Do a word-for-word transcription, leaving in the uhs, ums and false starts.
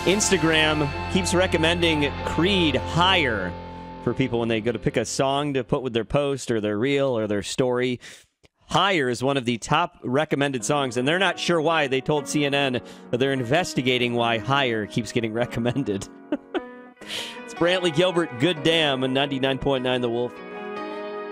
Instagram keeps recommending Creed Higher for people when they go to pick a song to put with their post or their reel or their story. Higher is one of the top recommended songs, and they're not sure why. They told C N N that they're investigating why Higher keeps getting recommended. It's Brantley Gilbert, Good Damn, and ninety-nine point nine The Wolf.